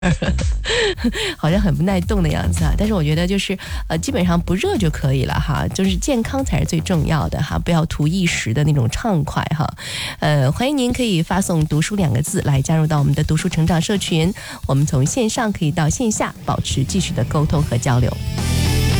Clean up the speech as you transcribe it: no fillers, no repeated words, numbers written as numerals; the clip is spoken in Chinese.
好像很不耐冻的样子啊。但是我觉得就是基本上不热就可以了哈，就是健康才是最重要的哈，不要图一时的那种畅快哈。欢迎您可以发送读书2个字来加入到我们的读书成长社群，我们从线上可以到线下保持继续的沟通和交流。